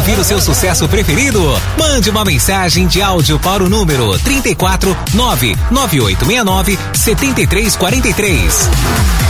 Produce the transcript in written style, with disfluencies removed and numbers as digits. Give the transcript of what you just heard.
ouvir o seu sucesso preferido? Mande uma mensagem de áudio para o número 34 99869 7343.